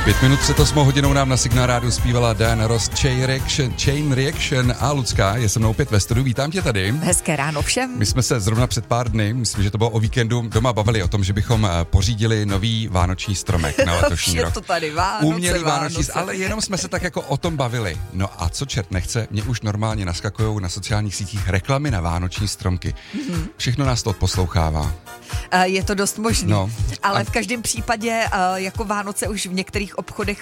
5 minut před 8 hodinou nám na Signál Rádiu zpívala Diana Ross Chain Reaction a Lucka je se mnou opět ve studiu. Vítám tě tady. Hezké ráno všem. My jsme se zrovna před pár dny, myslím, že to bylo o víkendu, doma bavili o tom, že bychom pořídili nový vánoční stromek na letošní rok. Je to tady Vánoce, umělý vánoční, ale jenom jsme se tak jako o tom bavili. No a co čert nechce, mě už normálně naskakujou na sociálních sítích reklamy na vánoční stromky. Všechno nás to odposlouchává. Je to dost možný, no, ale v každém případě jako Vánoce už v některých obchodech